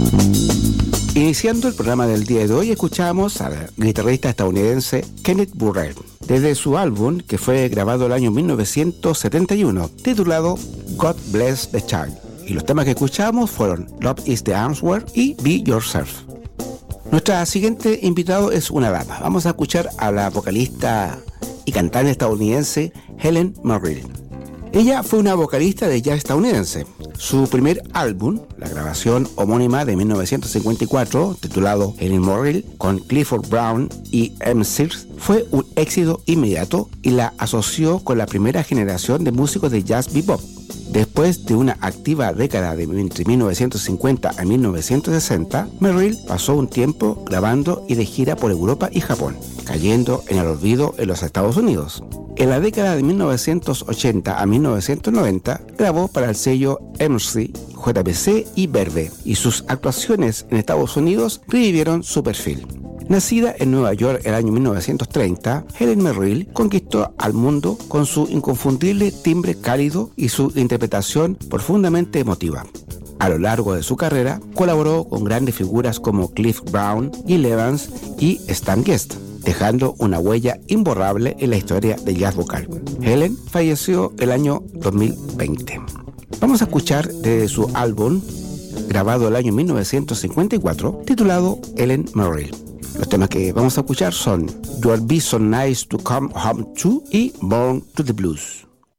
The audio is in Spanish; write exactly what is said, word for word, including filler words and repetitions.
Iniciando el programa del día de hoy, escuchamos al guitarrista estadounidense Kenneth Burrell, desde su álbum que fue grabado el año mil novecientos setenta y uno, titulado God Bless the Child. Y los temas que escuchamos fueron Love is the Answer y Be Yourself. Nuestra siguiente invitado es una dama. Vamos a escuchar a la vocalista y cantante estadounidense Helen Merrill. Ella fue una vocalista de jazz estadounidense. Su primer álbum, la grabación homónima de mil novecientos cincuenta y cuatro, titulado Helen Merrill, con Clifford Brown y M. Sears, fue un éxito inmediato y la asoció con la primera generación de músicos de jazz bebop. Después de una activa década de entre mil novecientos cincuenta a mil novecientos sesenta, Merrill pasó un tiempo grabando y de gira por Europa y Japón, cayendo en el olvido en los Estados Unidos. En la década de mil novecientos ochenta a mil novecientos noventa, grabó para el sello M C, J B C y Verve, y sus actuaciones en Estados Unidos revivieron su perfil. Nacida en Nueva York el año mil novecientos treinta, Helen Merrill conquistó al mundo con su inconfundible timbre cálido y su interpretación profundamente emotiva. A lo largo de su carrera, colaboró con grandes figuras como Cliff Brown, Gil Evans y Stan Getz, dejando una huella imborrable en la historia del jazz vocal. Helen falleció el año dos mil veinte. Vamos a escuchar de su álbum, grabado el año mil novecientos cincuenta y cuatro, titulado Helen Merrill. Los temas que vamos a escuchar son You'll Be So Nice to Come Home To y Born to the Blues.